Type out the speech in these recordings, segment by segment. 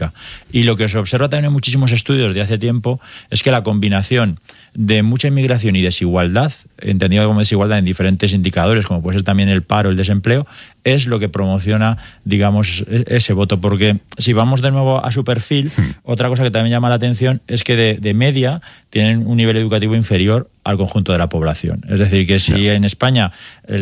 política. Y lo que se observa también en muchísimos estudios de hace tiempo es que la combinación de mucha inmigración y desigualdad, entendido como desigualdad en diferentes indicadores, como puede ser también el paro, el desempleo, es lo que promociona, digamos, ese voto. Porque si vamos de nuevo a su perfil, otra cosa que también llama la atención es que de media tienen un nivel educativo inferior al conjunto de la población. Es decir, que si en España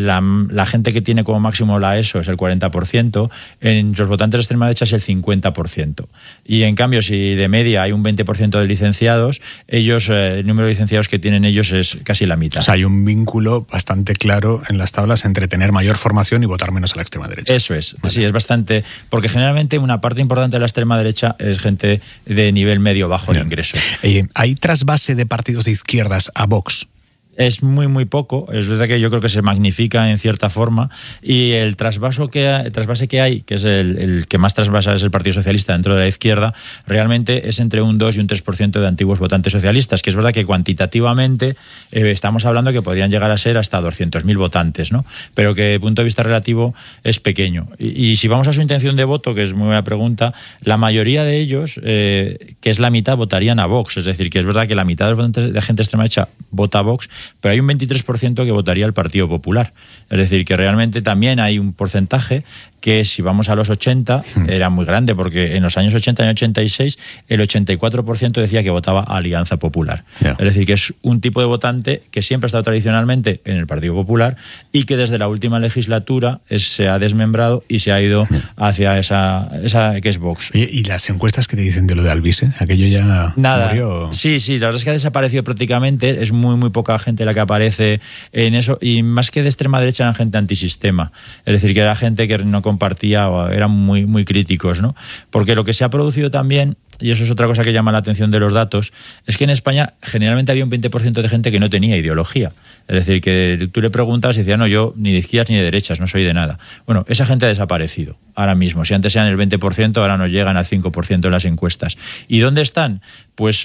la gente que tiene como máximo la ESO es el 40%, en los votantes de extrema derecha es el 50%. Y en cambio, si de media hay un 20% de licenciados, ellos, el número de licenciados que tienen ellos es casi la mitad. O sea, hay un vínculo bastante claro en las tablas entre tener mayor formación y votar menos a la extrema derecha. Eso es, vale. Sí, es bastante... Porque generalmente una parte importante de la extrema derecha es gente de nivel medio-bajo de ingresos. ¿Hay trasvase de partidos de izquierdas a Vox? Es muy, muy poco. Es verdad que yo creo que se magnifica en cierta forma. Y el trasvase que hay, que es el que más trasvasa es el Partido Socialista dentro de la izquierda, realmente es entre un 2 y un 3% de antiguos votantes socialistas, que es verdad que cuantitativamente estamos hablando que podrían llegar a ser hasta 200.000 votantes, ¿no? Pero que desde el punto de vista relativo es pequeño. Y si vamos a su intención de voto, que es muy buena pregunta, la mayoría de ellos, que es la mitad, votarían a Vox. Es decir, que es verdad que la mitad de los votantes de gente extrema derecha vota a Vox, pero hay un 23% que votaría al Partido Popular. Es decir, que realmente también hay un porcentaje que, si vamos a los 80, era muy grande, porque en los años 80 y 86 el 84% decía que votaba a Alianza Popular. Yeah. Es decir, que es un tipo de votante que siempre ha estado tradicionalmente en el Partido Popular y que desde la última legislatura se ha desmembrado y se ha ido hacia esa que es Vox. ¿Y las encuestas que te dicen de lo de Alvise? ¿Aquello ya murió? Sí, la verdad es que ha desaparecido prácticamente. Es muy, muy poca gente la que aparece en eso, y más que de extrema derecha eran gente antisistema. Es decir, que era gente que no compartía o eran muy, muy críticos, ¿no? Porque lo que se ha producido también, y eso es otra cosa que llama la atención de los datos, es que en España generalmente había un 20% de gente que no tenía ideología. Es decir, que tú le preguntas y decía, no, yo ni de izquierdas ni de derechas, no soy de nada. Bueno, esa gente ha desaparecido ahora mismo. Si antes eran el 20%, ahora no llegan al 5% en las encuestas. ¿Y dónde están? Pues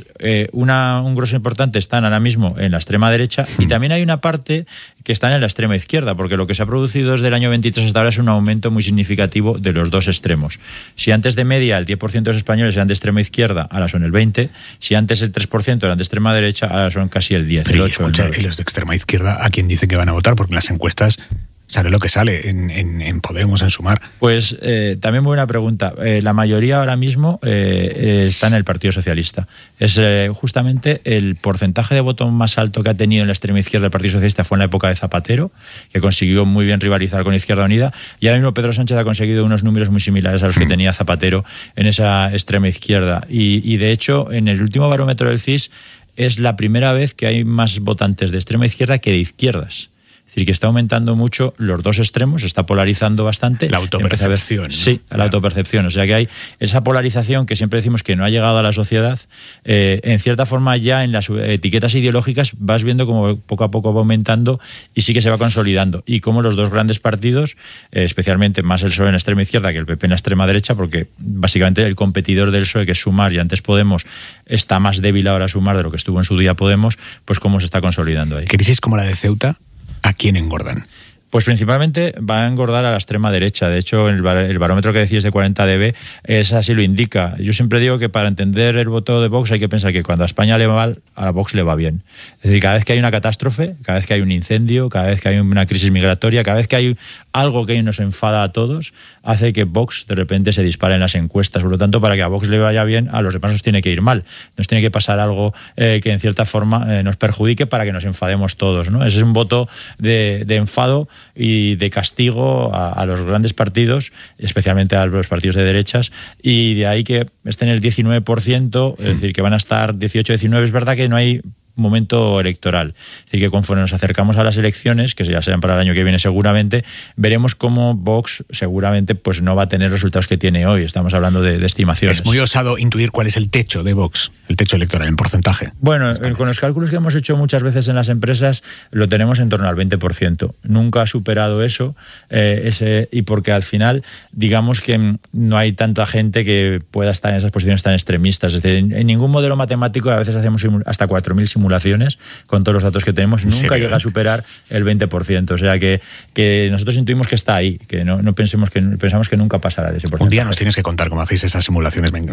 un grueso importante están ahora mismo en la extrema derecha, y también hay una parte que están en la extrema izquierda, porque lo que se ha producido desde el año 23 hasta ahora es un aumento muy significativo de los dos extremos. Si antes de media el 10% de los españoles eran de extrema izquierda, ahora son el 20%. Si antes el 3% eran de extrema derecha, ahora son casi el 10%, pero el 8%. Escucha, ¿y los de extrema izquierda a quién dicen que van a votar? Porque en las encuestas sale lo que sale en Podemos, en Sumar. Pues también muy buena pregunta. La mayoría ahora mismo está en el Partido Socialista. Es justamente el porcentaje de voto más alto que ha tenido en la extrema izquierda el Partido Socialista fue en la época de Zapatero, que consiguió muy bien rivalizar con Izquierda Unida, y ahora mismo Pedro Sánchez ha conseguido unos números muy similares a los que tenía Zapatero en esa extrema izquierda. Y de hecho, en el último barómetro del CIS es la primera vez que hay más votantes de extrema izquierda que de izquierdas. Es decir, que está aumentando mucho los dos extremos, se está polarizando bastante. La autopercepción. Sí, la autopercepción. O sea que hay esa polarización que siempre decimos que no ha llegado a la sociedad. En cierta forma, ya en las etiquetas ideológicas vas viendo cómo poco a poco va aumentando y sí que se va consolidando. Y cómo los dos grandes partidos, especialmente más el PSOE en la extrema izquierda que el PP en la extrema derecha, porque básicamente el competidor del PSOE, que es Sumar, y antes Podemos, está más débil ahora Sumar de lo que estuvo en su día Podemos, pues cómo se está consolidando ahí. ¿Crisis como la de Ceuta? ¿A quién engordan? Pues principalmente va a engordar a la extrema derecha. De hecho, el barómetro que decís de 40 dB es así lo indica. Yo siempre digo que para entender el voto de Vox hay que pensar que cuando a España le va mal, a Vox le va bien. Es decir, cada vez que hay una catástrofe, cada vez que hay un incendio, cada vez que hay una crisis migratoria, cada vez que hay algo que nos enfada a todos, hace que Vox de repente se dispare en las encuestas. Por lo tanto, para que a Vox le vaya bien, a los demás nos tiene que ir mal. Nos tiene que pasar algo que en cierta forma nos perjudique para que nos enfademos todos, ¿no? Ese es un voto de enfado y de castigo a los grandes partidos, especialmente a los partidos de derechas, y de ahí que estén el 19%, es decir, que van a estar 18-19. Es verdad que no hay momento electoral. Es decir, que conforme nos acercamos a las elecciones, que ya serán para el año que viene seguramente, veremos cómo Vox seguramente pues no va a tener resultados que tiene hoy. Estamos hablando de estimaciones. Es muy osado intuir cuál es el techo de Vox, el techo electoral en porcentaje. Bueno, con los cálculos que hemos hecho muchas veces en las empresas, lo tenemos en torno al 20%. Nunca ha superado eso, y porque al final, digamos que no hay tanta gente que pueda estar en esas posiciones tan extremistas. Es decir, en ningún modelo matemático, a veces hacemos hasta 4.000 simulaciones con todos los datos que tenemos, nunca llega a superar el 20%. O sea que nosotros intuimos que está ahí, que no pensamos que nunca pasará de ese porcentaje. Un día nos tienes que contar cómo hacéis esas simulaciones.